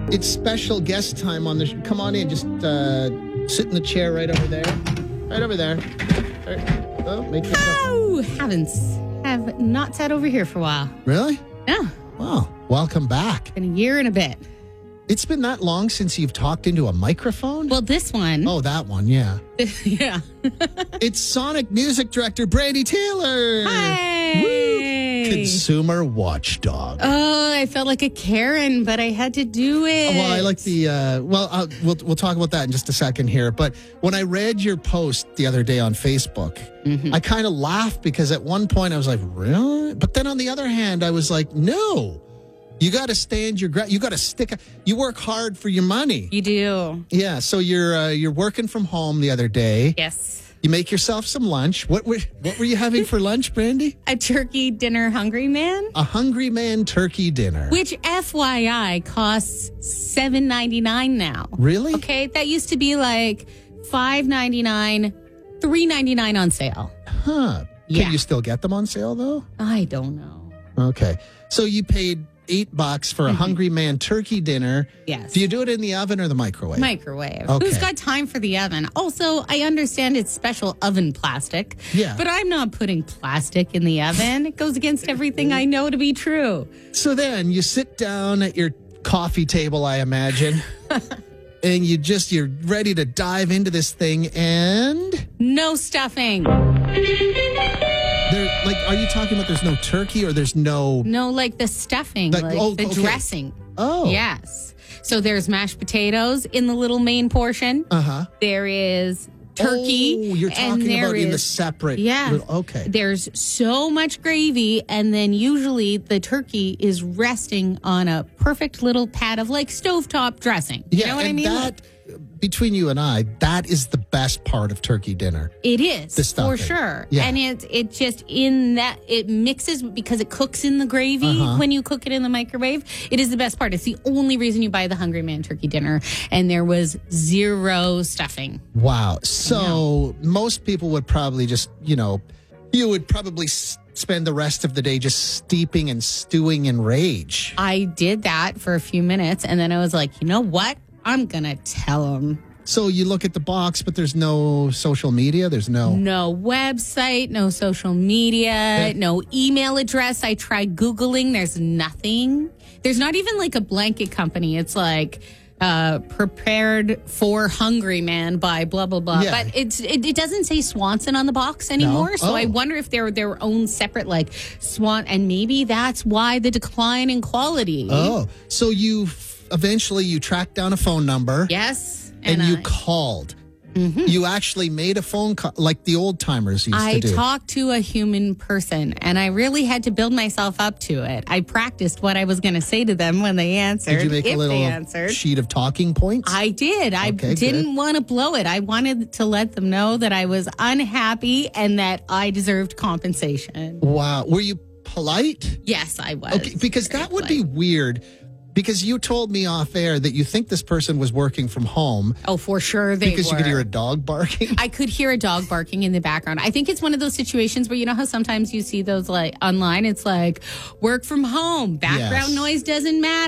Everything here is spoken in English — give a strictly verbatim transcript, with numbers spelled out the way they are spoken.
It's special guest time on the sh- Come on in. Just uh, sit in the chair right over there. Right over there. Right. Oh, make yourself... Oh, haven't. Have not sat over here for a while. Really? No. Wow. Welcome back. Been a year and a bit. It's been that long since you've talked into a microphone? Well, this one. Oh, that one, yeah. Yeah. It's Sonic Music Director Brandy Taylor. Hi. Woo. Consumer watchdog. Oh, I felt like a Karen, but I had to do it. Well, I like the, uh, well, uh, we'll, we'll talk about that in just a second here. But when I read your post the other day on Facebook, mm-hmm. I kind of laughed because at one point I was like, really? But then on the other hand, I was like, no. You got to stand your ground. You got to stick. You work hard for your money. You do. Yeah. So you're uh, you're working from home the other day. Yes. You make yourself some lunch. What were what were you having for lunch, Brandy? A turkey dinner, Hungry Man. A Hungry Man turkey dinner. Which, F Y I, costs seven ninety-nine now. Really? Okay, that used to be like five ninety-nine, three ninety-nine on sale. Huh? Yeah. Can you still get them on sale though? I don't know. Okay. So you paid eight bucks for a mm-hmm. Hungry Man turkey dinner. Yes. Do you do it in the oven or the microwave? Microwave. Okay. Who's got time for the oven? Also, I understand it's special oven plastic. Yeah. But I'm not putting plastic in the oven. It goes against everything I know to be true. So then you sit down at your coffee table, I imagine, and you just, you're ready to dive into this thing and... No stuffing. There, like, are you talking about there's no turkey or there's no... No, like the stuffing, like, like oh, the okay. dressing. Oh. Yes. So there's mashed potatoes in the little main portion. Uh-huh. There is turkey. Oh, you're talking about is, in the separate... Yeah. Little, okay. There's so much gravy, and then usually the turkey is resting on a perfect little pad of like stovetop dressing. Yeah, you know what and I mean? that... Between you and I, that is the best part of turkey dinner. It is, the stuffing. for sure. Yeah. And it it just in that, it mixes because it cooks in the gravy uh-huh. when you cook it in the microwave. It is the best part. It's the only reason you buy the Hungry Man turkey dinner. And there was zero stuffing. Wow. So most people would probably just, you know, you would probably s- spend the rest of the day just steeping and stewing in rage. I did that for a few minutes. And then I was like, you know what? I'm going to tell them. So you look at the box, but there's no social media? There's no... No website, no social media, yeah. no email address. I tried Googling. There's nothing. There's not even like a blanket company. It's like uh, prepared for Hungry Man by blah, blah, blah. Yeah. But it's it, it doesn't say Swanson on the box anymore. No? So Oh. I wonder if they're their own separate like Swan. And maybe that's why the decline in quality. Oh, so you... Eventually, you tracked down a phone number. Yes. And, And you I- called. Mm-hmm. You actually made a phone call like the old timers used I to do. talked to a human person, and I really had to build myself up to it. I practiced what I was going to say to them when they answered. Did you make if a little they answered. sheet of talking points? I did. I Okay, didn't want to blow it. I wanted to let them know that I was unhappy and that I deserved compensation. Wow. Were you polite? Yes, I was. Okay, because Very that would polite. be weird. Because you told me off air that you think this person was working from home. Oh, for sure they Because were. you could hear a dog barking. I could hear a dog barking in the background. I think it's one of those situations where, you know how sometimes you see those like online, it's like work from home, background Yes. noise doesn't matter.